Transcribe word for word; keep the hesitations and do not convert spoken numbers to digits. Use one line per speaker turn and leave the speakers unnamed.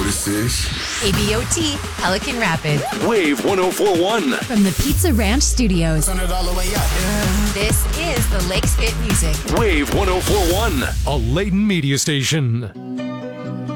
this is
A B O T, Pelican Rapids.
Wave one oh four one.
From the Pizza Ranch Studios.
Turn it all the way up.
This is the Lakes Fit Music.
Wave one oh four one.
A Layton media station.